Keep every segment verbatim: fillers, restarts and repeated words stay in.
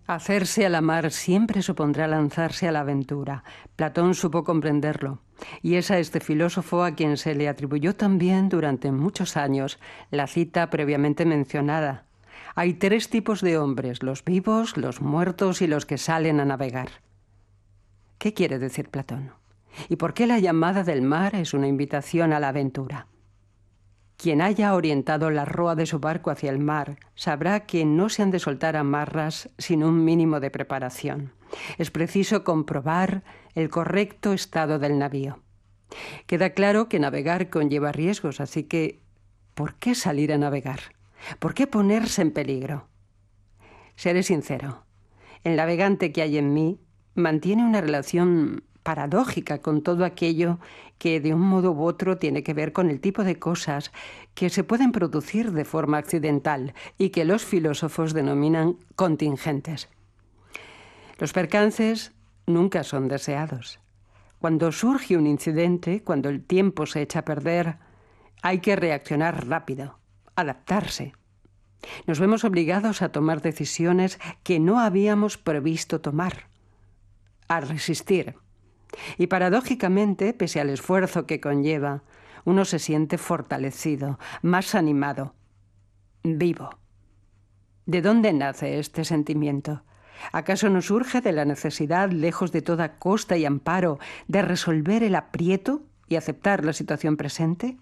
Hacerse a la mar siempre supondrá lanzarse a la aventura. Platón supo comprenderlo, y es a este filósofo a quien se le atribuyó también durante muchos años la cita previamente mencionada. Hay tres tipos de hombres: los vivos, los muertos y los que salen a navegar. ¿Qué quiere decir Platón? ¿Y por qué la llamada del mar es una invitación a la aventura? Quien haya orientado la roa de su barco hacia el mar sabrá que no se han de soltar amarras sin un mínimo de preparación. Es preciso comprobar el correcto estado del navío. Queda claro que navegar conlleva riesgos, así que ¿por qué salir a navegar? ¿Por qué ponerse en peligro? Seré sincero, el navegante que hay en mí mantiene una relación paradójica con todo aquello que de un modo u otro tiene que ver con el tipo de cosas que se pueden producir de forma accidental y que los filósofos denominan contingentes. Los percances nunca son deseados. Cuando surge un incidente, cuando el tiempo se echa a perder, hay que reaccionar rápido, adaptarse. Nos vemos obligados a tomar decisiones que no habíamos previsto tomar, a resistir. Y paradójicamente, pese al esfuerzo que conlleva, uno se siente fortalecido, más animado, vivo. ¿De dónde nace este sentimiento? ¿Acaso no surge de la necesidad, lejos de toda costa y amparo, de resolver el aprieto y aceptar la situación presente?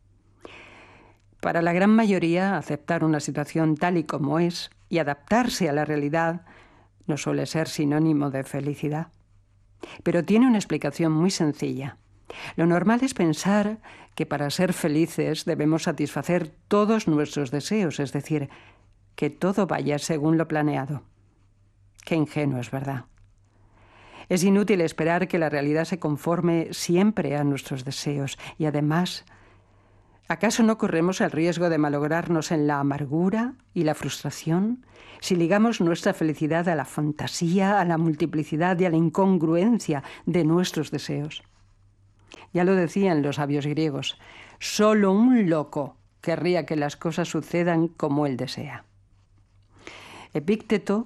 Para la gran mayoría, aceptar una situación tal y como es y adaptarse a la realidad no suele ser sinónimo de felicidad. Pero tiene una explicación muy sencilla. Lo normal es pensar que para ser felices debemos satisfacer todos nuestros deseos, es decir, que todo vaya según lo planeado. Qué ingenuo, es verdad. Es inútil esperar que la realidad se conforme siempre a nuestros deseos y además, ¿acaso no corremos el riesgo de malograrnos en la amargura y la frustración si ligamos nuestra felicidad a la fantasía, a la multiplicidad y a la incongruencia de nuestros deseos? Ya lo decían los sabios griegos, solo un loco querría que las cosas sucedan como él desea. Epícteto